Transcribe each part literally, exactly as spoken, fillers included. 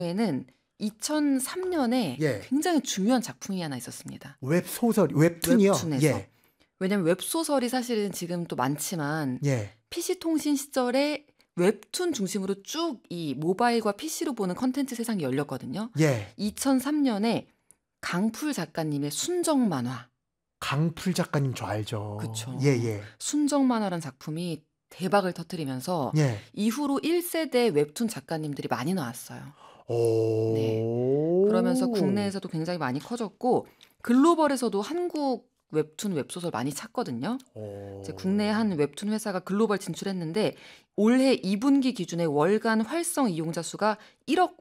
에는 이천삼 년에 예. 굉장히 중요한 작품이 하나 있었습니다. 웹소설, 웹툰이요? 웹툰에서. 예. 왜냐면 웹소설이 사실은 지금 또 많지만 예. 피씨통신 시절에 웹툰 중심으로 쭉 이 모바일과 피씨로 보는 컨텐츠 세상이 열렸거든요. 예. 이천삼 년에 강풀 작가님의 순정 만화. 강풀 작가님 저 알죠. 그쵸. 예, 예. 순정 만화라는 작품이 대박을 터뜨리면서 예. 이후로 일 세대 웹툰 작가님들이 많이 나왔어요. 오. 네. 그러면서 국내에서도 굉장히 많이 커졌고 글로벌에서도 한국 웹툰 웹소설 많이 찾거든요. 오. 이제 국내 한 웹툰 회사가 글로벌 진출했는데 올해 이 분기 기준의 월간 활성 이용자 수가 일억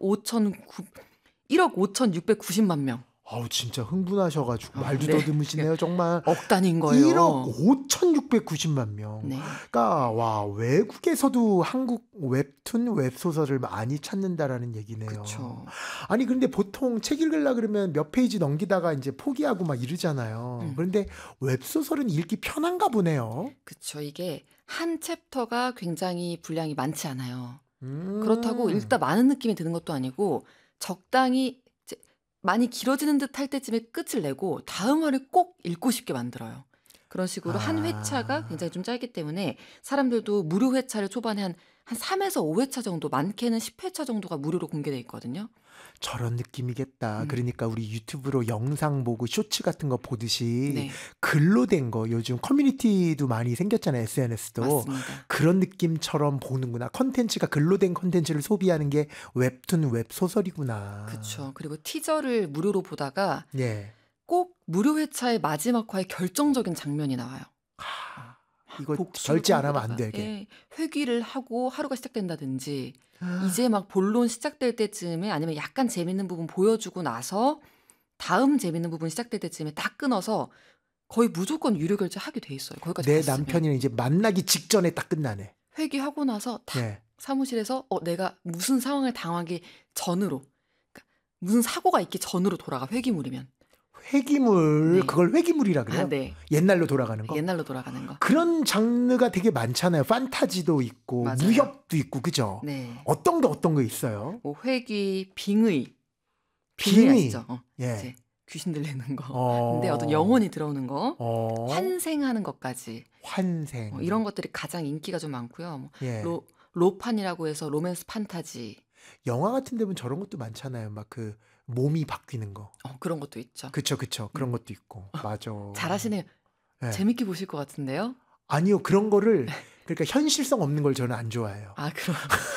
오천육백구십만 명. 아우 진짜 흥분하셔가지고 어, 말도 네. 더듬으시네요 정말. 억 단인 거예요. 일억 오천육백구십만 명. 네. 그러니까 와 외국에서도 한국 웹툰 웹소설을 많이 찾는다라는 얘기네요. 그렇죠. 아니 근데 보통 책 읽으려 그러면 몇 페이지 넘기다가 이제 포기하고 막 이러잖아요. 음. 그런데 웹소설은 읽기 편한가 보네요. 그렇죠. 이게 한 챕터가 굉장히 분량이 많지 않아요. 음. 그렇다고 읽다 많은 느낌이 드는 것도 아니고 적당히 이제 많이 길어지는 듯 할 때쯤에 끝을 내고 다음 화를 꼭 읽고 싶게 만들어요. 그런 식으로 아. 한 회차가 굉장히 좀 짧기 때문에 사람들도 무료 회차를 초반에 한, 한 삼에서 오 회차 정도, 많게는 십 회차 정도가 무료로 공개돼 있거든요. 저런 느낌이겠다. 음. 그러니까 우리 유튜브로 영상 보고 쇼츠 같은 거 보듯이 네, 글로 된 거 요즘 커뮤니티도 많이 생겼잖아요. 에스엔에스도. 맞습니다. 그런 느낌처럼 보는구나. 컨텐츠가 글로 된 컨텐츠를 소비하는 게 웹툰 웹소설이구나. 그렇죠. 그리고 티저를 무료로 보다가 예. 꼭 무료 회차의 마지막 화에 결정적인 장면이 나와요. 하, 이거 복수를 절제 안 하면 꿈꾸다가, 안 되게. 예, 회귀를 하고 하루가 시작된다든지 이제 막 본론 시작될 때쯤에 아니면 약간 재밌는 부분 보여주고 나서 다음 재밌는 부분 시작될 때쯤에 딱 끊어서 거의 무조건 유료 결제하게 돼 있어요. 거기까지 내 봤으면. 남편이랑 이제 만나기 직전에 딱 끝나네. 회귀하고 나서 딱 예. 사무실에서 어 내가 무슨 상황을 당하기 전으로 그러니까 무슨 사고가 있기 전으로 돌아가 회귀물이면. 회기물, 네. 그걸 회기물이라 그래요? 아, 네. 옛날로 돌아가는 거? 옛날로 돌아가는 거. 그런 장르가 되게 많잖아요. 판타지도 있고 맞아요. 무협도 있고 그죠? 네. 어떤 거 어떤 거 있어요? 뭐 회귀, 빙의. 빙의. 빙의 아시죠? 어, 예. 이제 귀신 들리는 거. 어. 근데 어떤 영혼이 들어오는 거. 어. 환생하는 것까지. 환생. 어, 이런 것들이 가장 인기가 좀 많고요. 뭐 예. 로, 로판이라고 해서 로맨스 판타지. 영화 같은 데 보면 저런 것도 많잖아요. 막 그 몸이 바뀌는 거. 어, 그런 것도 있죠. 그쵸 그쵸. 그런 음. 것도 있고. 맞아. 잘하시네요. 예. 재밌게 보실 것 같은데요? 아니요. 그런 거를 그러니까 현실성 없는 걸 저는 안 좋아해요. 아, 그럼.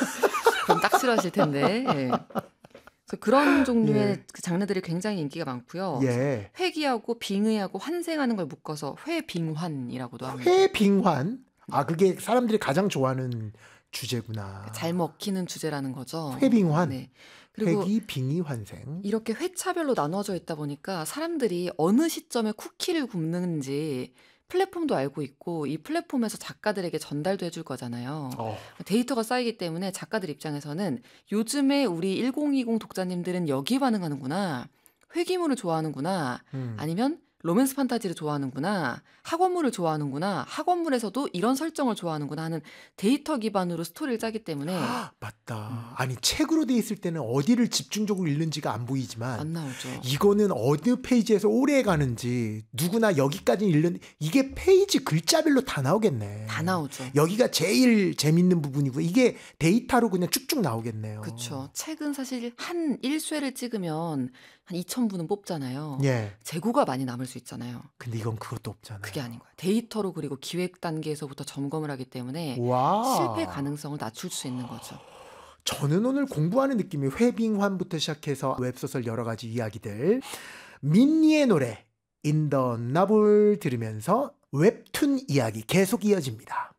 그럼 딱 싫어하실 텐데. 예. 그래서 그런 종류의 예. 그 장르들이 굉장히 인기가 많고요. 예. 회귀하고 빙의하고 환생하는 걸 묶어서 회빙환이라고도 합니다. 회빙환. 아 그게 사람들이 가장 좋아하는 주제구나. 잘 먹히는 주제라는 거죠. 회빙환. 네. 그리고 회기 빙의 환생. 이렇게 회차별로 나누어져 있다 보니까 사람들이 어느 시점에 쿠키를 굽는지 플랫폼도 알고 있고 이 플랫폼에서 작가들에게 전달도 해줄 거잖아요. 어. 데이터가 쌓이기 때문에 작가들 입장에서는 요즘에 우리 천이십 독자님들은 여기에 반응하는구나. 회귀물을 좋아하는구나. 음. 아니면 로맨스 판타지를 좋아하는구나. 학원물을 좋아하는구나. 학원물에서도 이런 설정을 좋아하는구나 하는 데이터 기반으로 스토리를 짜기 때문에 아, 맞다. 아니 책으로 돼 있을 때는 어디를 집중적으로 읽는지가 안 보이지만 안 나오죠. 이거는 어느 페이지에서 오래 가는지 누구나 여기까지 읽는 이게 페이지 글자별로 다 나오겠네. 다 나오죠. 여기가 제일 재밌는 부분이고 이게 데이터로 그냥 쭉쭉 나오겠네요. 그렇죠. 책은 사실 한 일 쇄를 찍으면 한 이천 부는 뽑잖아요. 예. 재고가 많이 남을 수 있잖아요. 근데 이건 그것도 없잖아요. 그게 아닌 거야. 데이터로 그리고 기획 단계에서부터 점검을 하기 때문에 와. 실패 가능성을 낮출 수 있는 거죠. 저는 오늘 공부하는 느낌이 회빙환부터 시작해서 웹소설 여러 가지 이야기들 민니의 노래 In the Novel 들으면서 웹툰 이야기 계속 이어집니다.